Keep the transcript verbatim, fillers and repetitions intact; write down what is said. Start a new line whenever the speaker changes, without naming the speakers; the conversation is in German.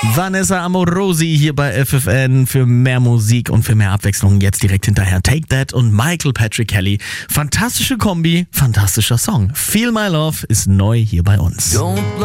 Vanessa Amorosi hier bei F F N für mehr Musik und für mehr Abwechslung. Jetzt direkt hinterher Take That und Michael Patrick Kelly. Fantastische Kombi, fantastischer Song. Feel My Love ist neu hier bei uns.
Don't